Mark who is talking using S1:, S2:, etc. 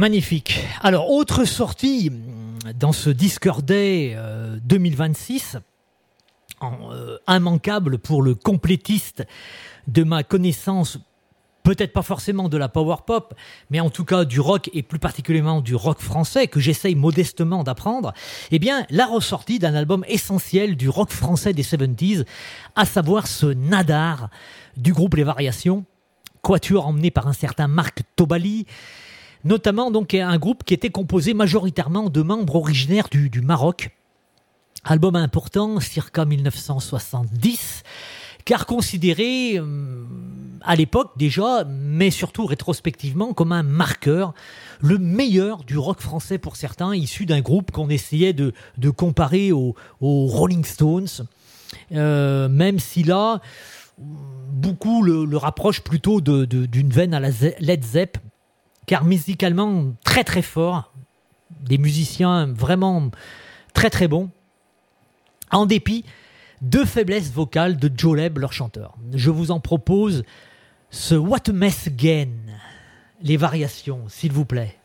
S1: Magnifique. Alors, autre sortie dans ce Discord Day 2026, immanquable pour le complétiste de ma connaissance, peut-être pas forcément de la power pop, mais en tout cas du rock et plus particulièrement du rock français que j'essaye modestement d'apprendre, eh bien la ressortie d'un album essentiel du rock français des 70s, à savoir ce Nadar du groupe Les Variations, quatuor emmené par un certain Marc Tobali, notamment donc un groupe qui était composé majoritairement de membres originaires du Maroc. Album important, circa 1970, car considéré à l'époque déjà, mais surtout rétrospectivement, comme un marqueur, le meilleur du rock français pour certains, issu d'un groupe qu'on essayait de comparer aux Rolling Stones, même si là, beaucoup le rapprochent plutôt d'une veine à la Led Zepp, car musicalement très très fort, des musiciens vraiment très très bons, en dépit de faiblesses vocales de Joe Leb, leur chanteur. Je vous en propose ce What a Mess Again, Les Variations, s'il vous plaît.